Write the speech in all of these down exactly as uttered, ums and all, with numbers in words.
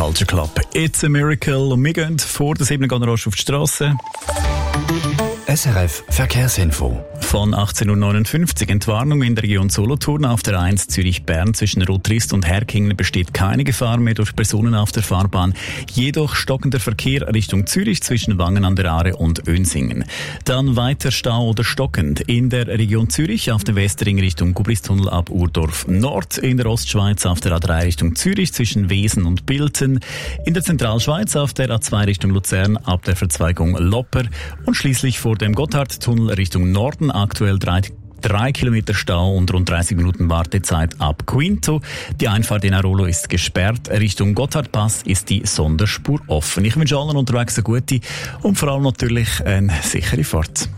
Culture Club. It's a Miracle. Und wir gehen vor der sieben Uhr auf die Strasse. S R F Verkehrsinfo. Von achtzehn Uhr neunundfünfzig Entwarnung in der Region Solothurn auf der eins Zürich-Bern zwischen Rotrist und Herkingen besteht keine Gefahr mehr durch Personen auf der Fahrbahn. Jedoch stockender Verkehr Richtung Zürich zwischen Wangen an der Aare und Önsingen. Dann weiter Stau oder stockend in der Region Zürich auf dem Westring Richtung Gubristunnel ab Urdorf Nord, in der Ostschweiz auf der A drei Richtung Zürich zwischen Wesen und Bilten, in der Zentralschweiz auf der A zwei Richtung Luzern ab der Verzweigung Lopper und schließlich vor dem Gotthardtunnel Richtung Norden aktuell drei, drei Kilometer Stau und rund dreißig Minuten Wartezeit ab Quinto. Die Einfahrt in Arolo ist gesperrt. Richtung Gotthardpass ist die Sonderspur offen. Ich wünsche allen unterwegs eine gute und vor allem natürlich eine sichere Fahrt.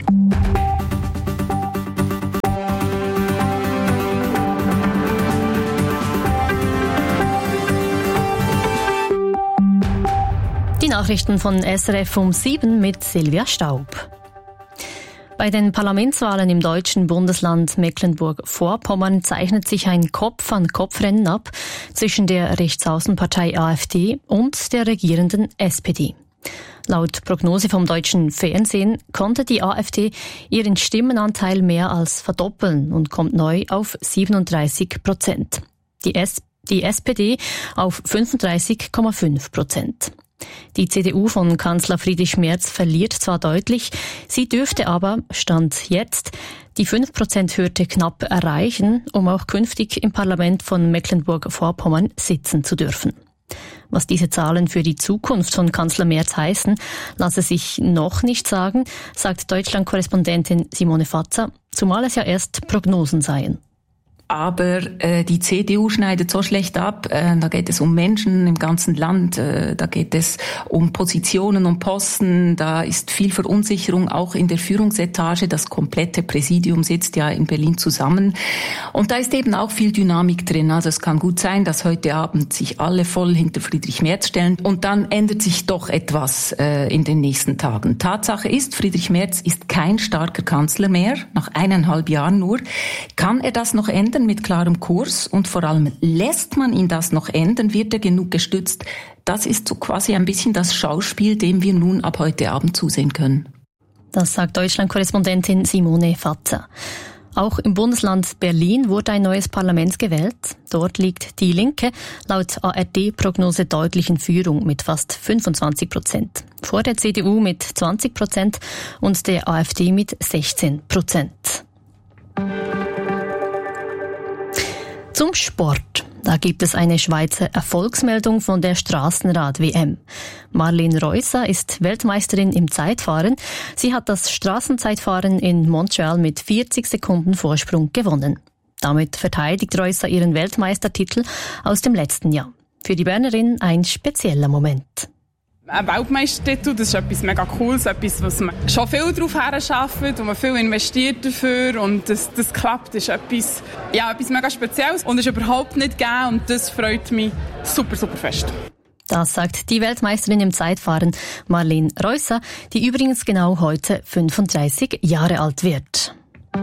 Die Nachrichten von S R F um sieben mit Silvia Staub. Bei den Parlamentswahlen im deutschen Bundesland Mecklenburg-Vorpommern zeichnet sich ein Kopf-an-Kopf-Rennen ab zwischen der Rechtsaußenpartei AfD und der regierenden S P D. Laut Prognose vom deutschen Fernsehen konnte die AfD ihren Stimmenanteil mehr als verdoppeln und kommt neu auf siebenunddreißig Prozent. Die, S- die S P D auf fünfunddreißig Komma fünf Prozent. Die C D U von Kanzler Friedrich Merz verliert zwar deutlich, sie dürfte aber, Stand jetzt, die fünf Prozent Hürde knapp erreichen, um auch künftig im Parlament von Mecklenburg-Vorpommern sitzen zu dürfen. Was diese Zahlen für die Zukunft von Kanzler Merz heißen, lasse sich noch nicht sagen, sagt Deutschland-Korrespondentin Simone Fatzer, zumal es ja erst Prognosen seien. Aber äh, die C D U schneidet so schlecht ab. Äh, da geht es um Menschen im ganzen Land. Äh, da geht es um Positionen und Posten. Da ist viel Verunsicherung auch in der Führungsetage. Das komplette Präsidium sitzt ja in Berlin zusammen. Und da ist eben auch viel Dynamik drin. Also es kann gut sein, dass heute Abend sich alle voll hinter Friedrich Merz stellen. Und dann ändert sich doch etwas äh, in den nächsten Tagen. Tatsache ist, Friedrich Merz ist kein starker Kanzler mehr. Nach eineinhalb Jahren nur. Kann er das noch ändern? Mit klarem Kurs und vor allem lässt man ihn das noch ändern, wird er genug gestützt. Das ist so quasi ein bisschen das Schauspiel, dem wir nun ab heute Abend zusehen können. Das sagt Deutschland-Korrespondentin Simone Fatzer. Auch im Bundesland Berlin wurde ein neues Parlament gewählt. Dort liegt die Linke laut A R D-Prognose deutlich in Führung mit fast fünfundzwanzig Prozent. Vor der C D U mit zwanzig Prozent und der AfD mit sechzehn Prozent. Zum Sport. Da gibt es eine Schweizer Erfolgsmeldung von der Strassenrad-W M. Marlene Reusser ist Weltmeisterin im Zeitfahren. Sie hat das Straßenzeitfahren in Montreal mit vierzig Sekunden Vorsprung gewonnen. Damit verteidigt Reusser ihren Weltmeistertitel aus dem letzten Jahr. Für die Bernerin ein spezieller Moment. Ein Weltmeistertitel, das ist etwas mega Cooles, etwas, was man schon viel darauf herarbeitet, wo man viel investiert dafür und das, das klappt, das ist etwas, ja, etwas mega Spezielles und ist überhaupt nicht gegeben und das freut mich super, super fest. Das sagt die Weltmeisterin im Zeitfahren Marlene Reusser, die übrigens genau heute fünfunddreißig Jahre alt wird.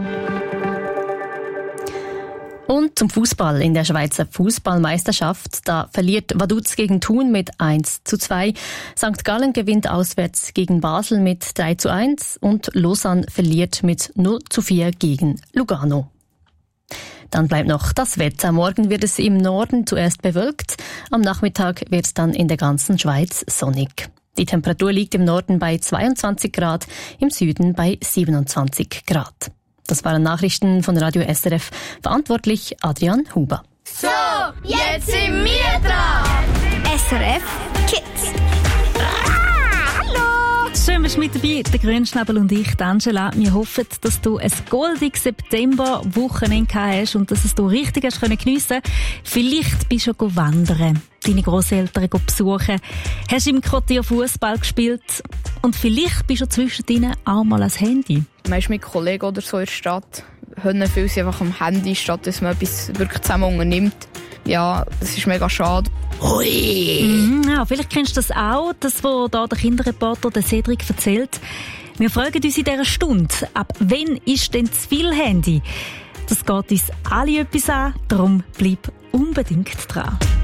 Und zum Fußball in der Schweizer Fußballmeisterschaft. Da verliert Vaduz gegen Thun mit eins zu zwei. Sankt Gallen gewinnt auswärts gegen Basel mit drei zu eins und Lausanne verliert mit null zu vier gegen Lugano. Dann bleibt noch das Wetter. Morgen wird es im Norden zuerst bewölkt. Am Nachmittag wird es dann in der ganzen Schweiz sonnig. Die Temperatur liegt im Norden bei zweiundzwanzig Grad, im Süden bei siebenundzwanzig Grad. Das waren Nachrichten von Radio S R F. Verantwortlich Adrian Huber. So, jetzt sind wir dran. S R F Kids. Ah, hallo. Schön, bist du mit dabei, der Grünschnabel und ich, die Angela. Wir hoffen, dass du ein goldiges September-Wochenende hast und dass es du richtig hast können geniessen. Vielleicht bist du schon wandern, deine Grosseltern besuchen, hast im Quartier Fußball gespielt und vielleicht bist du zwischendrin auch mal ans Handy. Man ist mit Kollegen oder so in der Stadt, hören viele sich einfach am Handy, statt dass man etwas wirklich zusammen unternimmt. Ja, das ist mega schade. Ui. Mhm, ja, vielleicht kennst du das auch, das, was da der Kinderreporter der Cedric erzählt. Wir fragen uns in dieser Stunde, ab wann ist denn zu viel Handy? Das geht uns alle etwas an, darum bleib unbedingt dran.